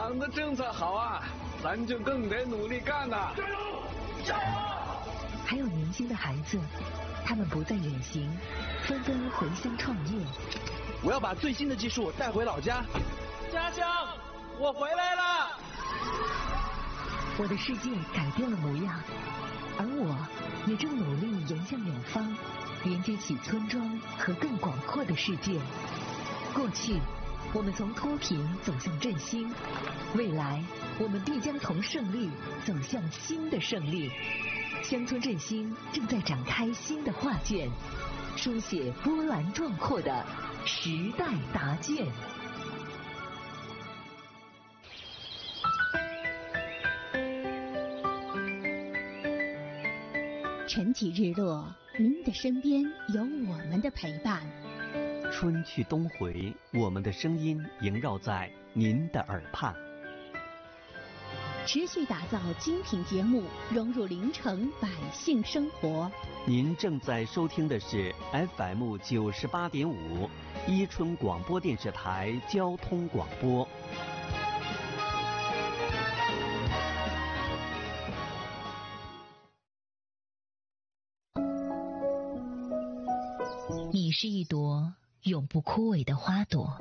党的政策好啊，咱就更得努力干呐！ 加油！加油！ 还有年轻的孩子，他们不再远行，纷纷回乡创业。 我要把最新的技术带回老家。 家乡，我回来了！ 我的世界改变了模样，而我也正努力迎向远方，连接起村庄和更广阔的世界。过去，我们从脱贫走向振兴，未来，我们必将从胜利走向新的胜利。乡村振兴正在展开新的画卷，书写波澜壮阔的时代答卷。 晨起日落，您的身边有我们的陪伴。 春去冬回，我们的声音萦绕在您的耳畔。 持续打造精品节目，融入临城百姓生活。 您正在收听的是 FM 98.5伊春广播电视台交通广播。 你是一朵永不枯萎的花朵，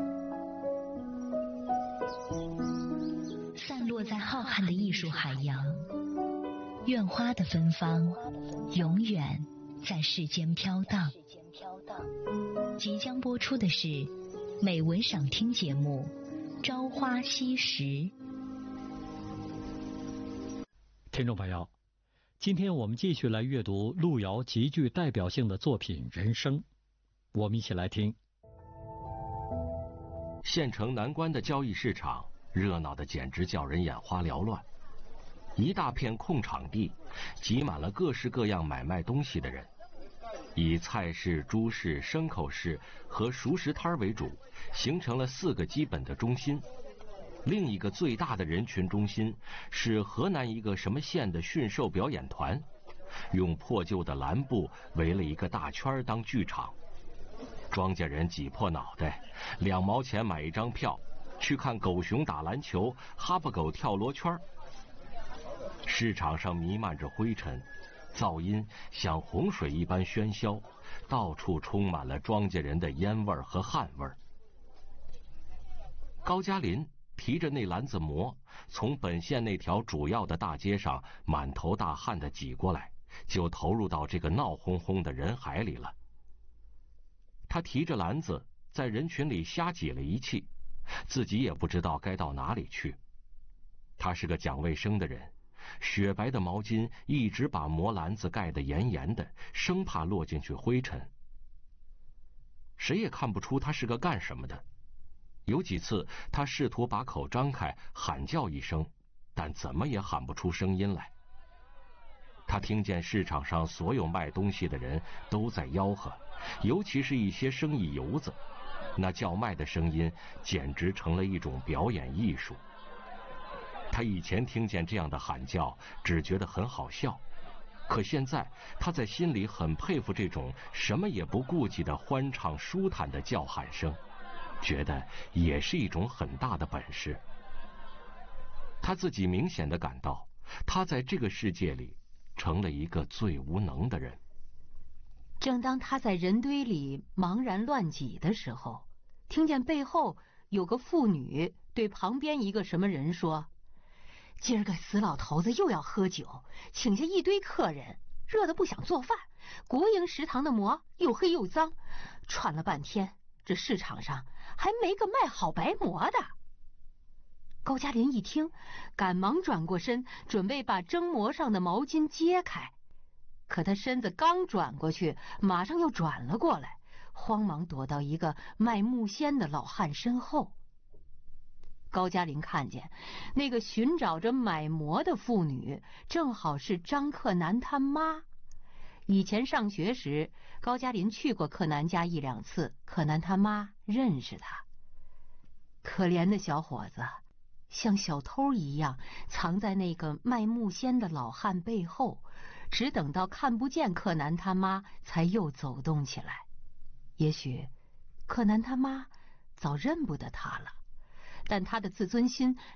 散落在浩瀚的艺术海洋。愿花的芬芳永远在世间飘荡。即将播出的是美文赏听节目《朝花夕拾》。 听众朋友，今天我们继续来阅读路遥极具代表性的作品《人生》，我们一起来听。 县城南关的交易市场热闹的简直叫人眼花缭乱，一大片空场地挤满了各式各样买卖东西的人，以菜市、猪市、牲口市和熟食摊为主，形成了4个基本的中心。另一个最大的人群中心是河南一个什么县的驯兽表演团，用破旧的蓝布围了一个大圈当剧场。庄稼人挤破脑袋，2毛钱买一张票，去看狗熊打篮球、哈巴狗跳罗圈。市场上弥漫着灰尘，噪音像洪水一般喧嚣，到处充满了庄稼人的烟味和汗味。高加林提着那篮子馍，从本县那条主要的大街上满头大汗地挤过来，就投入到这个闹哄哄的人海里了。他提着篮子在人群里瞎挤了一气，自己也不知道该到哪里去。他是个讲卫生的人，雪白的毛巾一直把馍篮子盖得严严的，生怕落进去灰尘。谁也看不出他是个干什么的。有几次他试图把口张开喊叫一声，但怎么也喊不出声音来。他听见市场上所有卖东西的人都在吆喝，尤其是一些生意游子，那叫卖的声音简直成了一种表演艺术。他以前听见这样的喊叫只觉得很好笑，可现在他在心里很佩服这种什么也不顾忌的欢畅舒坦的叫喊声，觉得也是一种很大的本事。他自己明显地感到，他在这个世界里成了一个最无能的人。 正当他在人堆里茫然乱挤的时候，听见背后有个妇女对旁边一个什么人说：今儿个死老头子又要喝酒，请下一堆客人，热得不想做饭，国营食堂的馍又黑又脏，串了半天，这市场上还没个卖好白馍的。高加林一听，赶忙转过身，准备把蒸馍上的毛巾揭开，可他身子刚转过去，马上又转了过来，慌忙躲到一个卖木锨的老汉身后。高加林看见那个寻找着买馍的妇女，正好是张克南他妈。以前上学时，高加林去过克南家1、2次，克南他妈认识他。可怜的小伙子像小偷一样藏在那个卖木锨的老汉背后，只等到看不见克南他妈才又走动起来。也许克南他妈早认不得他了，但他的自尊心